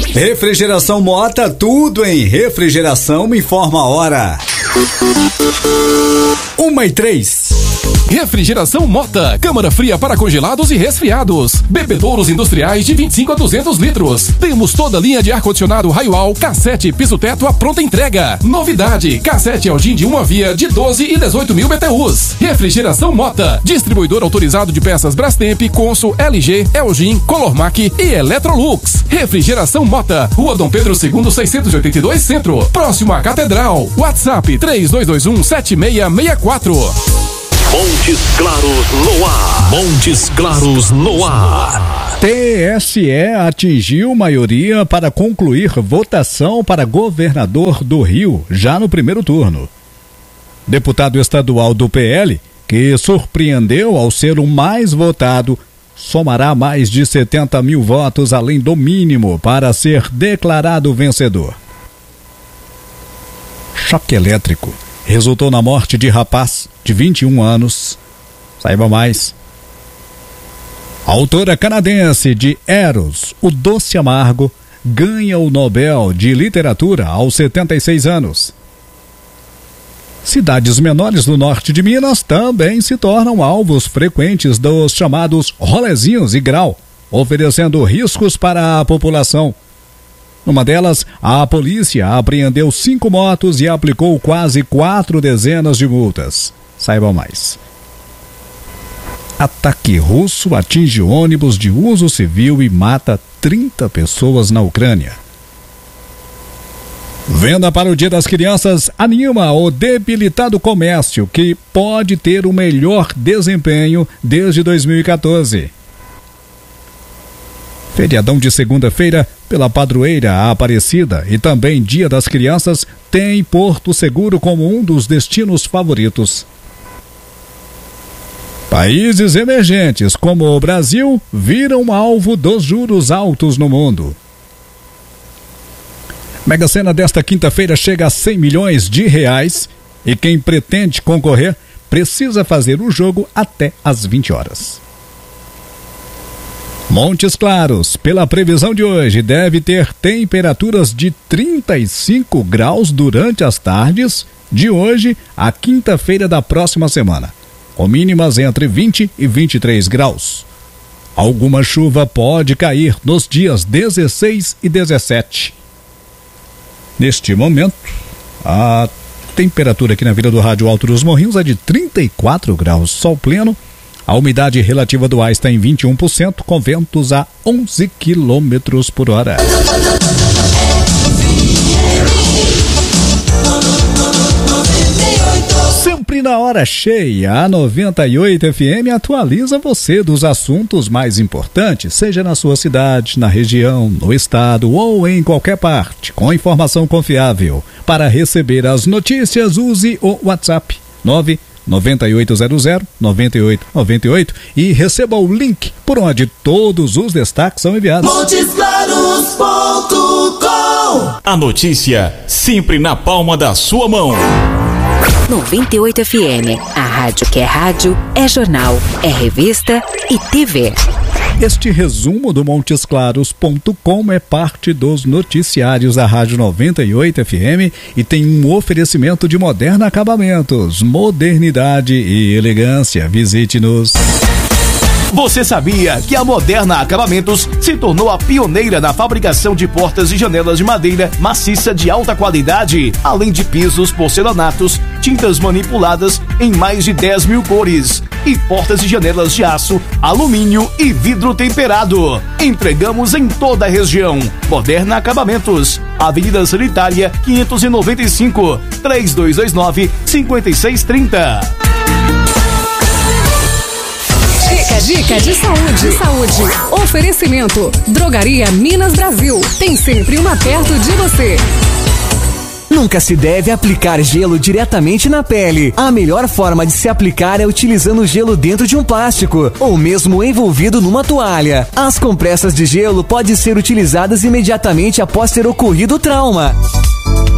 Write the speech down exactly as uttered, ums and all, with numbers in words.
Refrigeração Mota, tudo em refrigeração, me informa a hora. Uma e três. Refrigeração Mota, câmara fria para congelados e resfriados. Bebedouros industriais de vinte e cinco a duzentos litros. Temos toda a linha de ar-condicionado Raioal, cassete, piso-teto à pronta entrega. Novidade, cassete Elgin de uma via de doze e dezoito mil B T Us. Refrigeração Mota, distribuidor autorizado de peças Brastemp, Consul, L G, Elgin, Colormac e Electrolux. Refrigeração Mota, Rua Dom Pedro segundo, seiscentos e oitenta e dois, Centro, próximo à Catedral. WhatsApp três dois dois um, sete seis seis quatro. Montes Claros no ar. Montes Claros no ar. T S E atingiu maioria para concluir votação para governador do Rio já no primeiro turno. Deputado estadual do P L, que surpreendeu ao ser o mais votado, somará mais de setenta mil votos além do mínimo para ser declarado vencedor. Choque elétrico resultou na morte de rapaz de vinte e um anos. Saiba mais. A autora canadense de Eros, O Doce Amargo, ganha o Nobel de Literatura aos setenta e seis anos. Cidades menores do norte de Minas também se tornam alvos frequentes dos chamados rolezinhos e grau, oferecendo riscos para a população. Numa delas, a polícia apreendeu cinco motos e aplicou quase quatro dezenas de multas. Saiba mais. Ataque russo atinge ônibus de uso civil e mata trinta pessoas na Ucrânia. Venda para o Dia das Crianças anima o debilitado comércio, que pode ter o melhor desempenho desde dois mil e quatorze. Feriadão de segunda-feira, pela padroeira Aparecida e também Dia das Crianças, tem Porto Seguro como um dos destinos favoritos. Países emergentes como o Brasil viram alvo dos juros altos no mundo. Mega Sena desta quinta-feira chega a cem milhões de reais e quem pretende concorrer precisa fazer o jogo até às vinte horas. Montes Claros, pela previsão de hoje, deve ter temperaturas de trinta e cinco graus durante as tardes de hoje à quinta-feira da próxima semana, com mínimas entre vinte e vinte e três graus. Alguma chuva pode cair nos dias dezesseis e dezessete. Neste momento, a temperatura aqui na Vila do Rádio Alto dos Morrinhos é de trinta e quatro graus, sol pleno. A umidade relativa do ar está em vinte e um por cento, com ventos a onze quilômetros por hora. Sempre na hora cheia, a noventa e oito F M atualiza você dos assuntos mais importantes, seja na sua cidade, na região, no estado ou em qualquer parte, com informação confiável. Para receber as notícias, use o WhatsApp nove nove oito zero zero nove oito nove oito e receba o link por onde todos os destaques são enviados. Montes Claros ponto com. A notícia sempre na palma da sua mão. noventa e oito F M, a rádio que é rádio, é jornal, é revista e T V. Este resumo do Montes Claros ponto com é parte dos noticiários da Rádio noventa e oito F M e tem um oferecimento de Moderna Acabamentos, modernidade e elegância. Visite-nos. Você sabia que a Moderna Acabamentos se tornou a pioneira na fabricação de portas e janelas de madeira maciça de alta qualidade, além de pisos, porcelanatos, tintas manipuladas em mais de dez mil cores e portas e janelas de aço, alumínio e vidro temperado. Entregamos em toda a região. Moderna Acabamentos, Avenida Sanitária quinhentos e noventa e cinco, três dois dois nove, cinco seis três zero. Dica, dica de saúde. Saúde. Oferecimento. Drogaria Minas Brasil. Tem sempre uma perto de você. Nunca se deve aplicar gelo diretamente na pele. A melhor forma de se aplicar é utilizando o gelo dentro de um plástico ou mesmo envolvido numa toalha. As compressas de gelo podem ser utilizadas imediatamente após ter ocorrido o trauma.